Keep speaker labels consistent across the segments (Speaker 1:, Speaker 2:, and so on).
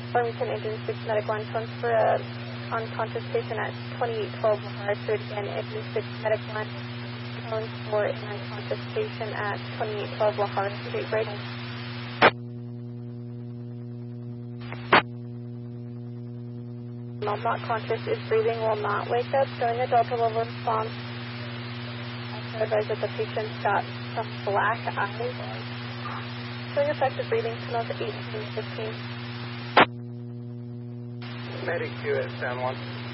Speaker 1: Farmington Engine 6 Medic 1, transfer a unconscious patient at 2812 Lahar Street. Again, Engine 6 Medic 1, tones for an unconscious patient at 2812 Lahar Street. Break. While not conscious, is breathing, will not wake up, showing a Delta level response. Also advise that the patient's got some black eyes. Showing effective breathing, signals 18 and 15.
Speaker 2: Medic 2 at San Juan.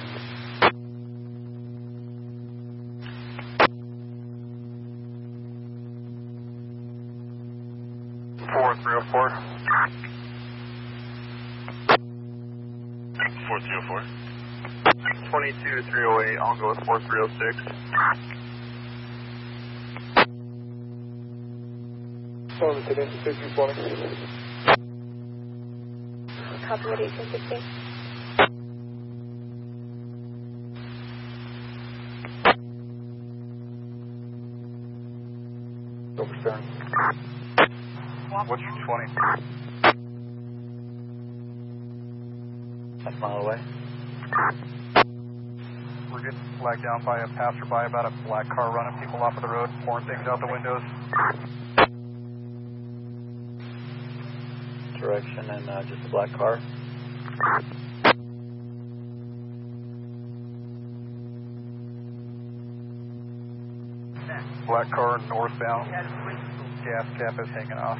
Speaker 3: Four 304. 4304. 22-308, I'll go with 4306.
Speaker 2: Phone to Engine 6 responding.
Speaker 1: Copy at 1816.
Speaker 2: Over stern.
Speaker 3: What's your 20?
Speaker 2: That's a mile away.
Speaker 3: We're getting flagged down by a passerby about a black car running people off of the road, pouring things out the windows.
Speaker 2: Direction and just a black car.
Speaker 3: Black car northbound. Gas cap is hanging off.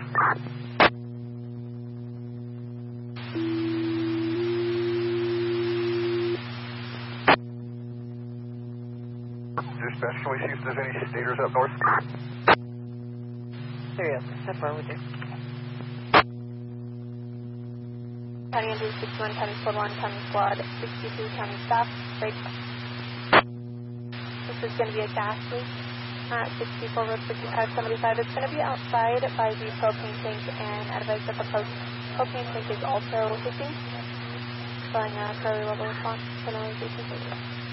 Speaker 3: Dispatch, can we see if there's any staters up north?
Speaker 4: There you go. How far would you?
Speaker 1: County Engine 61, County Squad 1, County Squad 62, County Staff. Break. This is going to be a gas leak at 64 Road 5575. It's going to be outside by the propane tank, and advise that the propane tank is also hissing, showing a fairly level response. Finalization.